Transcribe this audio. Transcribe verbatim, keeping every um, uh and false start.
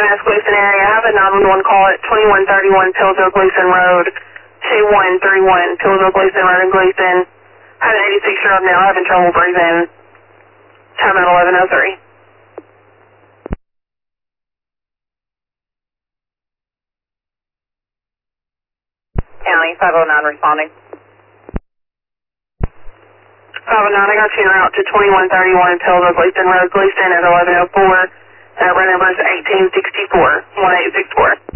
West Gleason area. I have a nine one one call at twenty-one thirty-one Pillsville Gleason Road, two one three one Pillsville Gleason Road in Gleason. I have an eighty-six-year-old male having trouble breathing. Time at eleven oh three. County, five oh nine responding. five oh nine, I got you en route to twenty-one thirty-one Pillsville Gleason Road, Gleason at eleven oh four. Uh, run number is eighteen sixty-four, one eight six four.